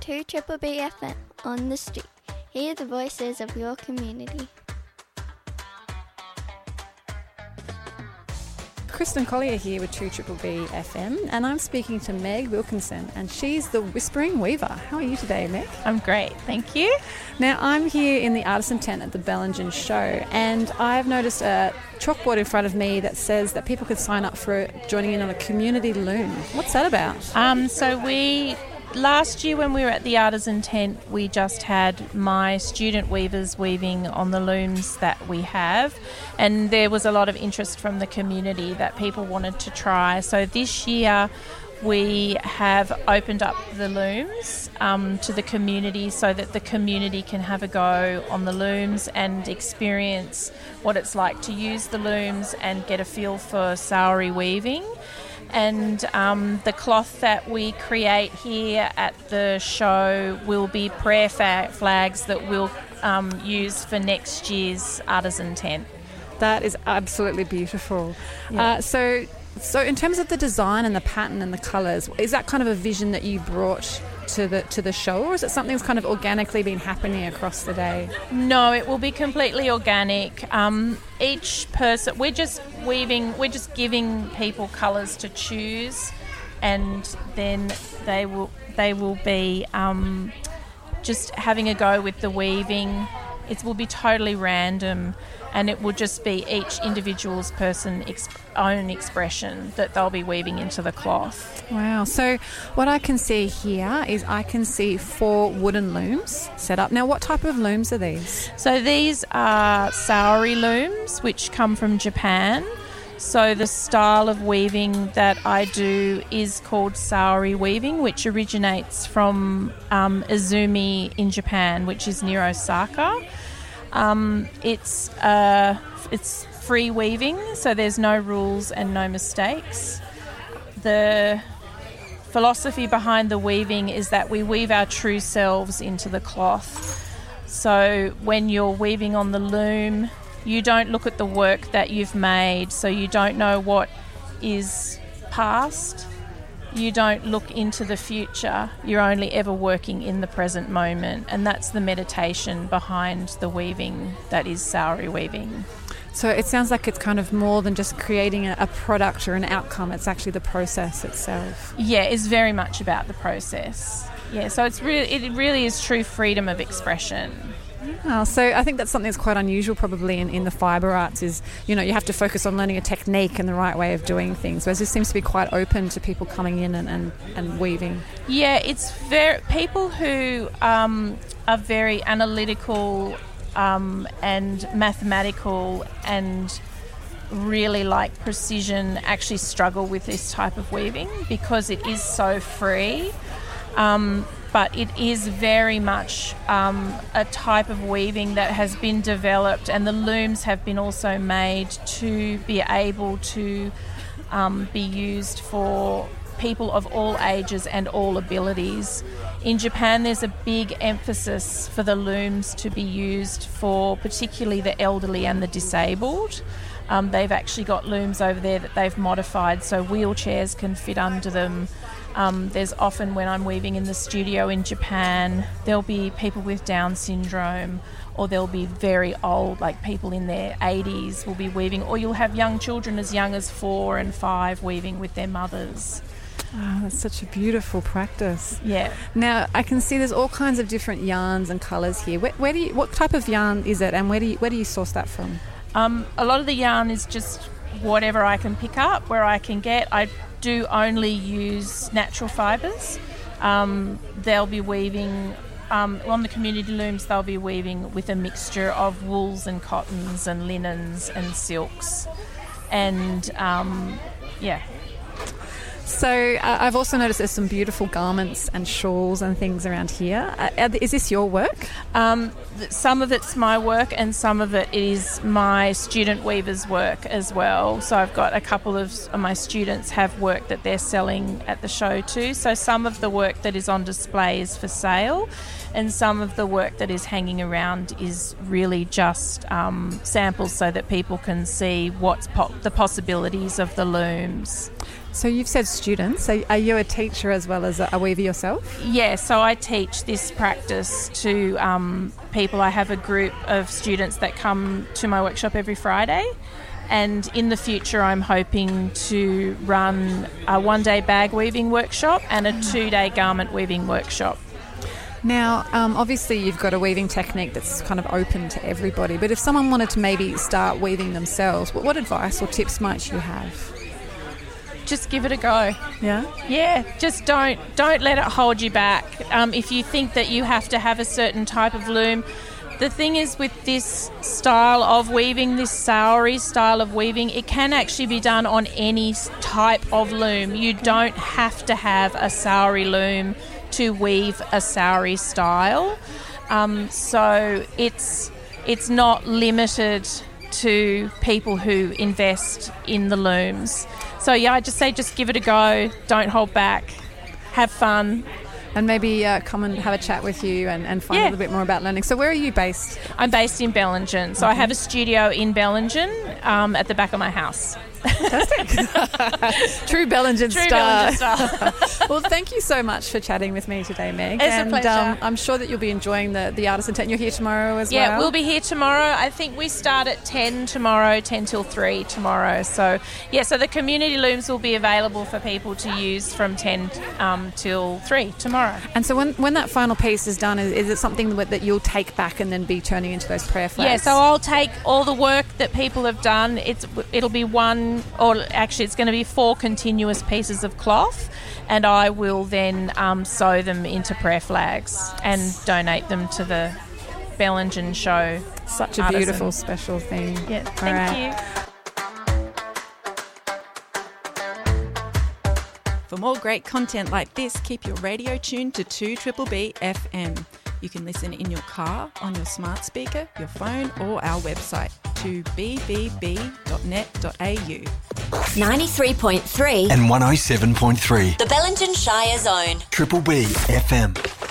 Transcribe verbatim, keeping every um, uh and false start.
two Triple B F M on the street. Hear the voices of your community. Kristen Collier here with two Triple B F M, and I'm speaking to Meg Wilkinson, and she's the Whispering Weaver. How are you today, Meg? I'm great, thank you. Now, I'm here in the Artisan Tent at the Bellingen Show, and I've noticed a chalkboard in front of me that says that people could sign up for joining in on a community loom. What's that about? Um, so we... Last year when we were at the Artisan Tent, we just had my student weavers weaving on the looms that we have, and there was a lot of interest from the community that people wanted to try. So this year we have opened up the looms um, to the community so that the community can have a go on the looms and experience what it's like to use the looms and get a feel for Saori weaving. And um, the cloth that we create here at the show will be prayer fa- flags that we'll um, use for next year's Artisan Tent. That is absolutely beautiful. Yeah. Uh, so, so in terms of the design and the pattern and the colours, is that kind of a vision that you brought to the to the show, or is it something that's kind of organically been happening across the day? No, it will be completely organic. Um, each person, we're just weaving, we're just giving people colours to choose, and then they will they will be um, just having a go with the weaving. It will be totally random, and it will just be each individual's person exp- own expression that they'll be weaving into the cloth. Wow. So what I can see here is I can see four wooden looms set up. Now, what type of looms are these? So these are Saori looms, which come from Japan. So the style of weaving that I do is called Saori weaving, which originates from um, Izumi in Japan, which is near Osaka. Um, it's uh, it's free weaving, so there's no rules and no mistakes. The philosophy behind the weaving is that we weave our true selves into the cloth. So when you're weaving on the loom, you don't look at the work that you've made, so you don't know what is past. You don't look into the future. You're only ever working in the present moment, and that's the meditation behind the weaving that is Saori weaving. So it sounds like it's kind of more than just creating a, a product or an outcome. It's actually the process itself. Yeah, it's very much about the process. Yeah, so it's really, it really is true freedom of expression. Oh, so I think that's something that's quite unusual probably in, in the fibre arts is, you know, you have to focus on learning a technique and the right way of doing things, whereas this seems to be quite open to people coming in and, and, and weaving. Yeah, it's very people who um, are very analytical um, and mathematical and really like precision actually struggle with this type of weaving because it is so free. Um, but it is very much um, a type of weaving that has been developed, and the looms have been also made to be able to um, be used for people of all ages and all abilities. In Japan, there's a big emphasis for the looms to be used for particularly the elderly and the disabled. Um, they've actually got looms over there that they've modified so wheelchairs can fit under them. Um, there's often when I'm weaving in the studio in Japan, there'll be people with Down syndrome, or there'll be very old, like people in their eighties will be weaving, or you'll have young children as young as four and five weaving with their mothers. Oh, that's such a beautiful practice. Yeah. Now, I can see there's all kinds of different yarns and colours here. Where, where do you, what type of yarn is it, and where do you, where do you source that from? Um, a lot of the yarn is just whatever I can pick up, where I can get. I do only use natural fibres. Um, they'll be weaving, um, on the community looms, they'll be weaving with a mixture of wools and cottons and linens and silks. And, um, yeah. So uh, I've also noticed there's some beautiful garments and shawls and things around here. Uh, is this your work? Um, th- some of it's my work and some of it is my student weavers' work as well. So I've got a couple of my students have work that they're selling at the show too. So some of the work that is on display is for sale, and some of the work that is hanging around is really just um, samples so that people can see what's po- the possibilities of the looms. So you've said students. Are, are you a teacher as well as a, a weaver yourself? Yeah, so I teach this practice to um, people. I have a group of students that come to my workshop every Friday. And in the future, I'm hoping to run a one-day bag weaving workshop and a two-day garment weaving workshop. Now, um, obviously, you've got a weaving technique that's kind of open to everybody. But if someone wanted to maybe start weaving themselves, what, what advice or tips might you have? Just give it a go. Yeah? Yeah, just don't don't let it hold you back. Um, if you think that you have to have a certain type of loom, the thing is with this style of weaving, this Saori style of weaving, it can actually be done on any type of loom. You don't have to have a Saori loom to weave a Saori style. Um, so it's it's not limited to people who invest in the looms. So yeah, I just say just give it a go, don't hold back, have fun. And maybe uh, come and have a chat with you and, and find Yeah. a little bit more about learning. So where are you based? I'm based in Bellingen, so I have a studio in Bellingen um, at the back of my house. True Bellingen True star. Bellingen star. Well, thank you so much for chatting with me today, Meg. It's a and pleasure. Um, I'm sure that you'll be enjoying the, the artisan tent. You're here tomorrow as Yeah, well? we'll be here tomorrow. I think we start at ten tomorrow, ten till three tomorrow. So, yeah, so the community looms will be available for people to use from ten um, till three tomorrow. And so when, when that final piece is done, is, is it something that, that you'll take back and then be turning into those prayer flags? Yeah, so I'll take all the work that people have done. It's It'll be one, or actually it's going to be four continuous pieces of cloth, and I will then um, sew them into prayer flags and donate them to the Bellingen show. Such a artisan. beautiful special thing. Yeah, All thank right. you. For more great content like this, keep your radio tuned to two B B B F M. You can listen in your car, on your smart speaker, your phone, or our website, two b b b dot net dot a u. ninety-three point three and one oh seven point three. The Bellingen Shire Zone. Triple B F M.